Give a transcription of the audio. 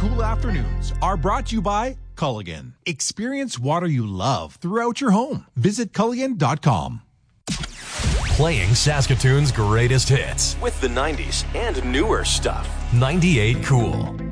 cool afternoons are brought to you by Culligan. Experience water you love throughout your home. Visit Culligan.com. Playing Saskatoon's greatest hits with the 90s and newer stuff. 98 Cool.